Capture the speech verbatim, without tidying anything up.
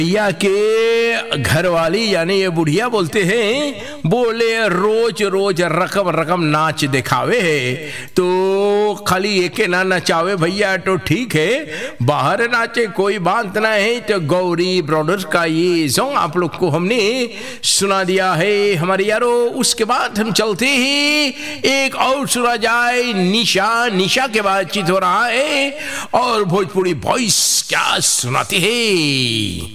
भैया के घर वाली यानी ये बुढ़िया बोलते हैं, बोले रोज रोज रकम रकम नाच दिखावे है, तो खाली एक ना नचावे भैया तो ठीक है, बाहर नाचे कोई बात ना है। तो गौरी ब्रदर्स का ये सॉन्ग आप लोग को हमने सुना दिया है हमारे यारो। उसके बाद हम चलते हैं, एक और सुना जाए निशा। निशा के बातचीत हो रहा है और भोजपुरी वॉइस क्या सुनाते हैं।